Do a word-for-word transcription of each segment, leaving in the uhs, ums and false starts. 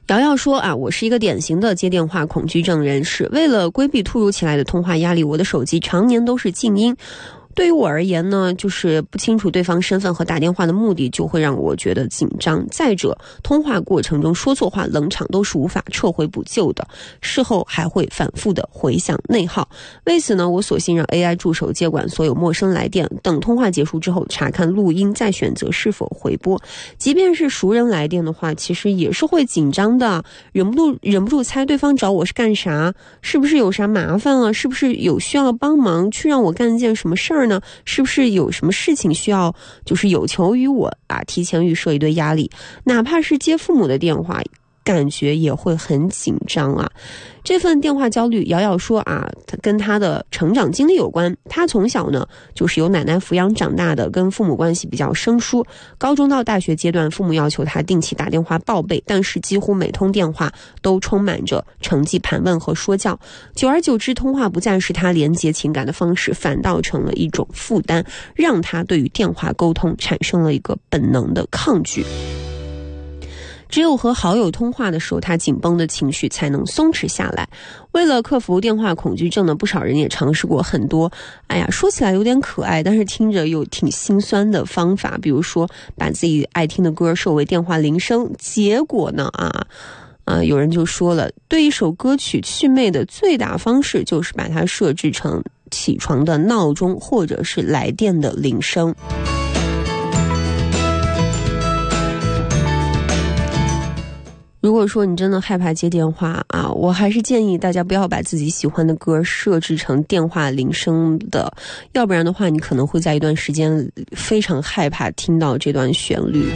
瑶瑶说啊，我是一个典型的接电话恐惧症人士，为了规避突如其来的通话压力，我的手机常年都是静音。对于我而言呢，就是不清楚对方身份和打电话的目的，就会让我觉得紧张。再者，通话过程中说错话、冷场都是无法撤回补救的，事后还会反复的回响内耗。为此呢，我索性让 A I 助手接管所有陌生来电，等通话结束之后查看录音，再选择是否回拨。即便是熟人来电的话，其实也是会紧张的，忍不住忍不住猜对方找我是干啥，是不是有啥麻烦了，是不是有需要帮忙去让我干一件什么事儿呢？是不是有什么事情需要就是有求于我啊？提前预设一堆压力，哪怕是接父母的电话，感觉也会很紧张啊。这份电话焦虑，瑶瑶说啊，他跟他的成长经历有关。他从小呢就是由奶奶抚养长大的，跟父母关系比较生疏。高中到大学阶段，父母要求他定期打电话报备，但是几乎每通电话都充满着成绩盘问和说教。久而久之，通话不再是他连接情感的方式，反倒成了一种负担，让他对于电话沟通产生了一个本能的抗拒。只有和好友通话的时候，他紧绷的情绪才能松弛下来。为了克服电话恐惧症呢，不少人也尝试过很多，哎呀，说起来有点可爱，但是听着又挺心酸的方法。比如说，把自己爱听的歌设为电话铃声，结果呢，啊，呃，有人就说了，对一首歌曲祛魅的最大方式就是把它设置成起床的闹钟，或者是来电的铃声。如果说你真的害怕接电话啊，我还是建议大家不要把自己喜欢的歌设置成电话铃声的，要不然的话你可能会在一段时间非常害怕听到这段旋律。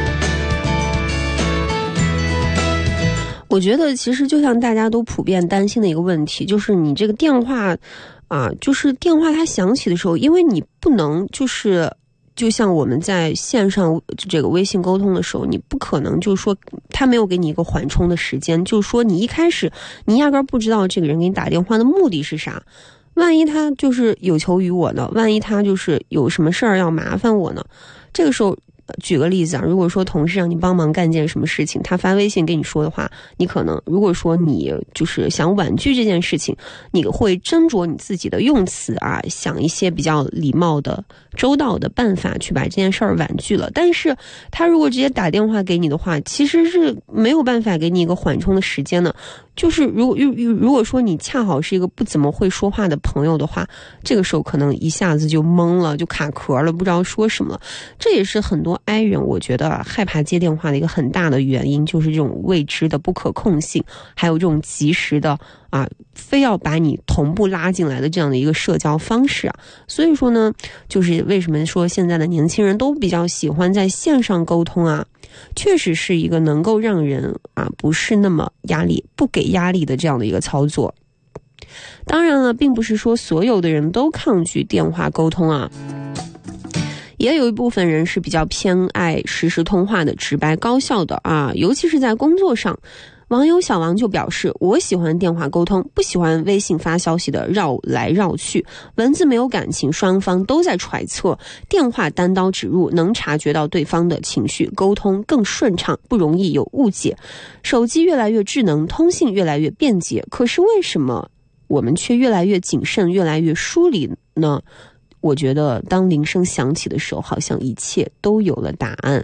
我觉得其实就像大家都普遍担心的一个问题，就是你这个电话啊，就是电话它响起的时候，因为你不能就是就像我们在线上这个微信沟通的时候，你不可能就是说他没有给你一个缓冲的时间，就是说你一开始你压根不知道这个人给你打电话的目的是啥，万一他就是有求于我呢，万一他就是有什么事儿要麻烦我呢，这个时候举个例子啊，如果说同事让你帮忙干件什么事情，他发微信跟你说的话，你可能如果说你就是想婉拒这件事情，你会斟酌你自己的用词啊，想一些比较礼貌的周到的办法去把这件事儿婉拒了。但是他如果直接打电话给你的话，其实是没有办法给你一个缓冲的时间的。就是如果如果说你恰好是一个不怎么会说话的朋友的话，这个时候可能一下子就懵了，就卡壳了，不知道说什么了。这也是很多 I 人我觉得害怕接电话的一个很大的原因，就是这种未知的不可控性，还有这种及时的啊，非要把你同步拉进来的这样的一个社交方式啊。所以说呢，就是为什么说现在的年轻人都比较喜欢在线上沟通啊，确实是一个能够让人啊不是那么压力不给压力的这样的一个操作。当然了，并不是说所有的人都抗拒电话沟通啊，也有一部分人是比较偏爱实时通话的、直白高效的啊，尤其是在工作上。网友小王就表示，我喜欢电话沟通，不喜欢微信发消息的绕来绕去，文字没有感情，双方都在揣测，电话单刀直入，能察觉到对方的情绪，沟通更顺畅，不容易有误解。手机越来越智能，通信越来越便捷，可是为什么我们却越来越谨慎，越来越疏离呢？我觉得当铃声响起的时候，好像一切都有了答案。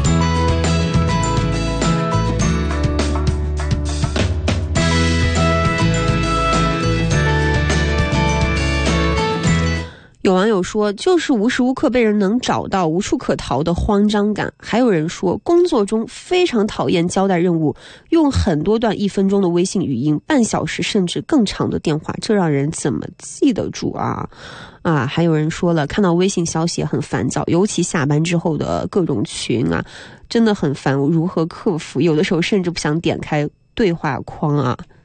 有网友说，就是无时无刻被人能找到，无处可逃的慌张感。还有人说，工作中非常讨厌交代任务，用很多段一分钟的微信语音，半小时甚至更长的电话，这让人怎么记得住啊？啊，还有人说了，看到微信消息也很烦躁，尤其下班之后的各种群啊，真的很烦，如何克服？有的时候甚至不想点开对话框啊。